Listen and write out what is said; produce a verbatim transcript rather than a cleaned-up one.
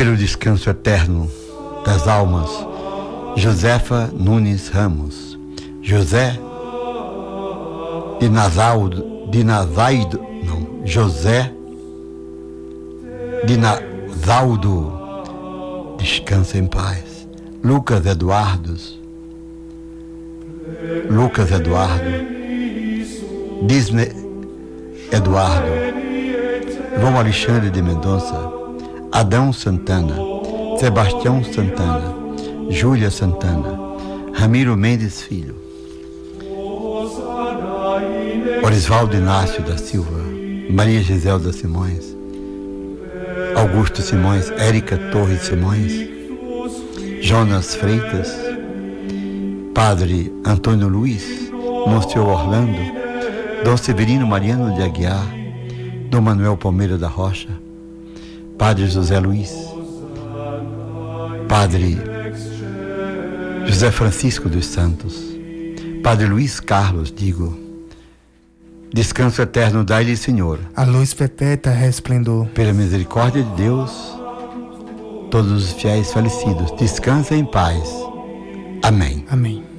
pelo descanso eterno das almas, Josefa Nunes Ramos, José de Nazaldo, de Nazaido, não, José de Nazaldo, descansa em paz. Lucas Eduardos, Lucas Eduardo, Disney Eduardo, João Alexandre de Mendonça, Adão Santana, Sebastião Santana, Júlia Santana, Ramiro Mendes Filho, Orisvaldo Inácio da Silva, Maria Giselda Simões, Augusto Simões, Érica Torres Simões, Jonas Freitas, Padre Antônio Luiz, Monsenhor Orlando, Dom Severino Mariano de Aguiar, Dom Manuel Palmeira da Rocha, Padre José Luiz, Padre José Francisco dos Santos, Padre Luiz Carlos, digo, descanso eterno dai-lhe, Senhor. A luz perpétua resplendor. Pela misericórdia de Deus, todos os fiéis falecidos, descansem em paz. Amém. Amém.